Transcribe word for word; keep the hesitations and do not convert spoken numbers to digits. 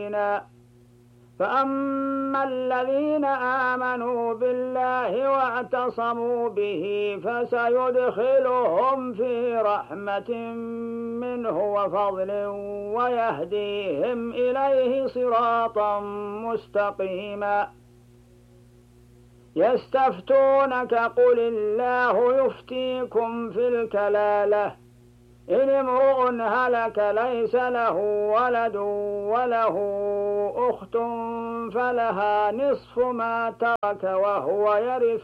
فأما الذين آمنوا بالله واعتصموا به فسيدخلهم في رحمة منه وفضل ويهديهم إليه صراطا مستقيما. يستفتونك قل الله يفتيكم في الكلالة إن امرؤ هلك ليس له ولد وله أخت فلها نصف ما ترك وهو يرث